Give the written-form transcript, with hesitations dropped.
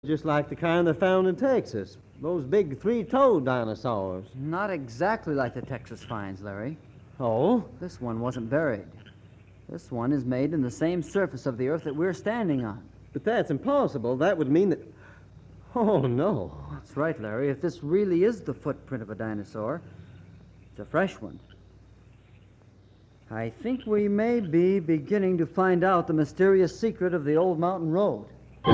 Just like the kind they found in Texas. Those big three-toed dinosaurs. Not exactly like the Texas finds, Larry. Oh? This one wasn't buried. This one is made in the same surface of the earth that we're standing on. But that's impossible. That would mean that... Oh, no. That's right, Larry. If this really is the footprint of a dinosaur, it's a fresh one. I think we may be beginning to find out the mysterious secret of the old mountain road.